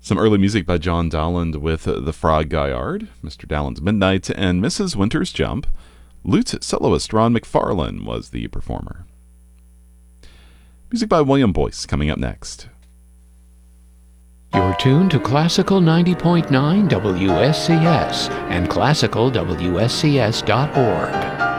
Some early music by John Dowland with the Frog Gaillard, Mr. Dowland's Midnight, and Mrs. Winter's Jump. Lute soloist Ron McFarlane was the performer. Music by William Boyce coming up next. You're tuned to Classical 90.9 WSCS and classicalwscs.org.